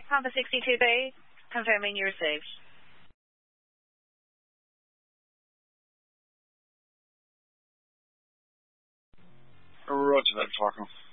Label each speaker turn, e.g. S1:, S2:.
S1: Papa 62 Bay, confirming you received.
S2: Roger that, Falcon.